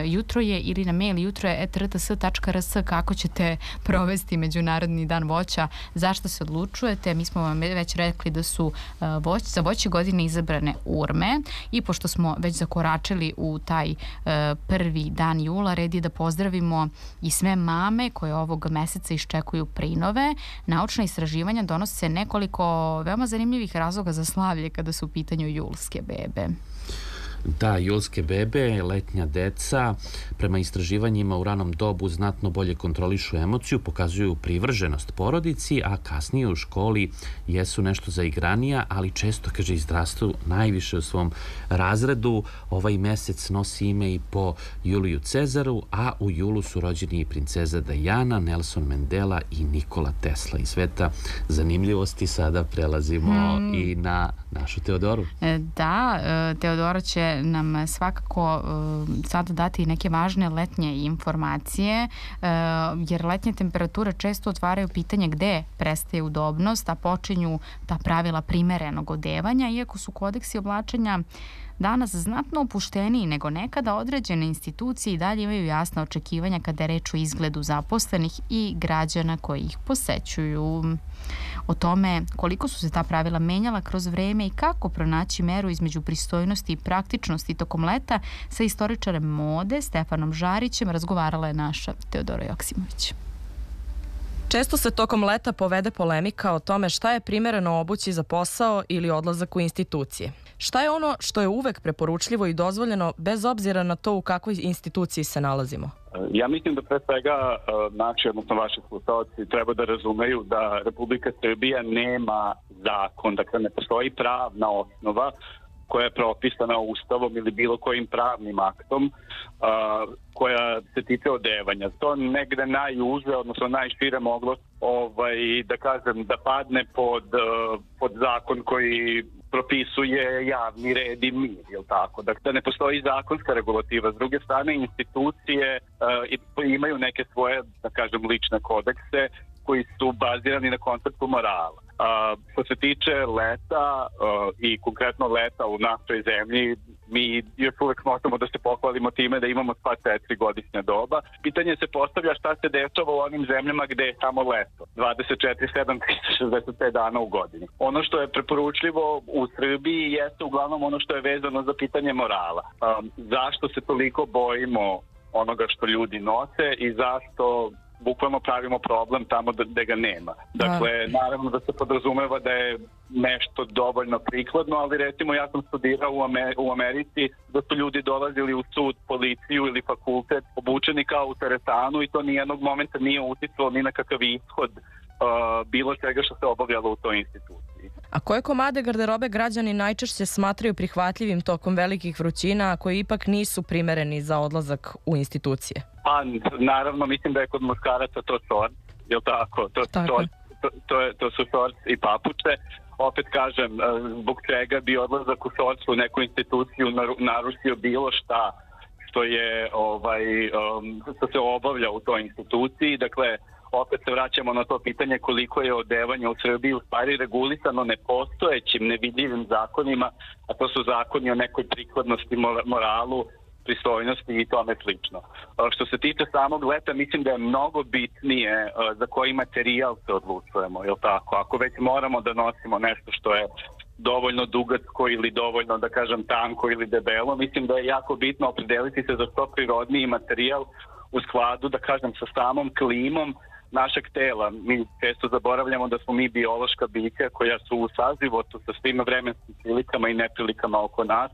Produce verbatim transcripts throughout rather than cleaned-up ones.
jutro je ili na mail jutro je et r t s tačka r s kako ćete provesti Međunarodni dan voća, zašto se odlučujete. Mi smo vam već rekli da su voć, za voće godine izabrane urme i pošto smo već zakoračili u taj prvi dan jula, red je da pozdravimo i sve mame koje ovog meseca iščekuju prinove. Naučna istraživanja donose nekoliko veoma zanimljivih razloga za slavlje kada su u pitanju julske bebe. Da, julske bebe, letnja deca, prema istraživanjima u ranom dobu znatno bolje kontrolišu emociju, pokazuju privrženost porodici, a kasnije u školi jesu nešto zaigranija, ali često, kaže, izrastu najviše u svom razredu. Ovaj mesec nosi ime i po Juliju Cezaru, a u julu su rođeni i princeza Diana, Nelson Mandela i Nikola Tesla. Iz sveta zanimljivosti sada prelazimo hmm. i na našu Teodoru. Da, Teodora će nam svakako uh, sada dati neke važne letnje informacije, uh, jer letnje temperature često otvaraju pitanje gde prestaje udobnost, a počinju ta pravila primerenog odevanja, iako su kodeksi oblačenja danas znatno opušteniji nego nekada, određene institucije i dalje imaju jasna očekivanja kada je reč o izgledu zaposlenih i građana koji ih posećuju. O tome koliko su se ta pravila menjala kroz vreme i kako pronaći meru između pristojnosti i praktičnosti tokom leta sa istoričarem mode Stefanom Žarićem razgovarala je naša Teodora Joksimović. Često se tokom leta povede polemika o tome šta je primereno obući za posao ili odlazak u institucije. Šta je ono što je uvek preporučljivo i dozvoljeno bez obzira na to u kakvoj instituciji se nalazimo? Ja mislim da pre svega naši, odnosno vaši slušalci, treba da razumeju da Republika Srbija nema zakon, dakle ne postoji pravna osnova koja je propisana Ustavom ili bilo kojim pravnim aktom uh, koja se tiče odevanja. To negde najuže, odnosno najšire moglo ovaj, da kažem, da padne pod, uh, pod zakon koji propisuje javni red i mir, jel tako? Dakle, da ne postoji zakonska regulativa. S druge strane, institucije uh, imaju neke svoje, da kažem, lične kodekse koji su bazirani na konceptu morala. Uh, što se tiče leta uh, i konkretno leta u našoj zemlji, mi još uvek možemo da se pohvalimo time da imamo sva četiri godišnja doba. Pitanje se postavlja šta se dešava u onim zemljama gde je samo leto, dvadeset četiri sedam trista šezdeset pet dana u godini. Ono što je preporučljivo u Srbiji jeste uglavnom ono što je vezano za pitanje morala. Um, zašto se toliko bojimo onoga što ljudi nose i zašto bukvalno pravimo problem tamo gde ga nema. Dakle, naravno da se podrazumeva da je nešto dovoljno prikladno, ali recimo ja sam studirao u, Amer u Americi da su ljudi dolazili u sud, policiju ili fakultet obučeni kao u teretanu i to nijednog momenta nije uticalo ni na kakav ishod uh, bilo čega što se obavljalo u toj instituciji. A koje komade garderobe građani najčešće smatraju prihvatljivim tokom velikih vrućina, a koji ipak nisu primereni za odlazak u institucije? Pa, naravno, mislim da je kod muškaraca to šort, jel tako? To, tako. To, to, to, je, to su šort i papuče. Opet kažem, zbog čega bi odlazak u šortu u neku instituciju narušio bilo šta što je ovaj, um, što se obavlja u toj instituciji. Dakle, opet se vraćamo na to pitanje koliko je odevanje u Srbiji u stvari regulisano nepostojećim, nevidljivim zakonima, a to su zakoni o nekoj prikladnosti, moralu, pristojnosti i tome slično. Što se tiče samog leta, mislim da je mnogo bitnije za koji materijal se odlučujemo, jel tako? Ako već moramo da nosimo nešto što je dovoljno dugatko ili dovoljno, da kažem, tanko ili debelo, mislim da je jako bitno opredeliti se za što prirodniji materijal u skladu, da kažem, sa samom klimom našeg tela. Mi često zaboravljamo da smo mi biološka bića koja su u sazivotu sa svim vremenskim prilikama i neprilikama oko nas.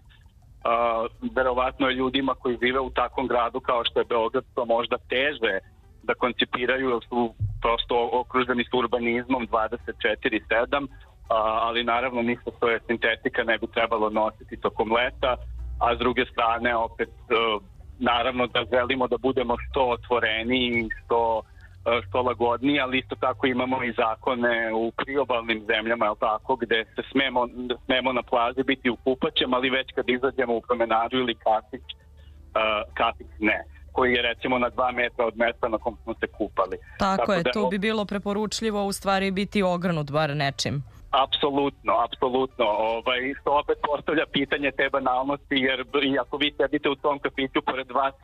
Uh, verovatno je ljudima koji žive u takvom gradu kao što je Beograd to možda teže da koncipiraju jer su prosto okruženi s urbanizmom dvadeset četiri sedam, uh, ali naravno ništa što je sintetika ne bi trebalo nositi tokom leta, a s druge strane opet uh, naravno da želimo da budemo što otvoreniji, što što lagodniji, ali isto tako imamo i zakone u priobalnim zemljama, jel tako, gde se smemo, smemo na plaži biti u kupaćem, ali već kad izađemo u promenadu ili kafić, uh, kafić ne, koji je recimo na dva metra od mesta na kom smo se kupali. Tako, tako je, da, tu bi bilo preporučljivo u stvari biti ogrnut bar nečim. Apsolutno, apsolutno. Ovaj, što opet postavlja pitanje te banalnosti, jer ako vi sedite u tom kafiću, pored vas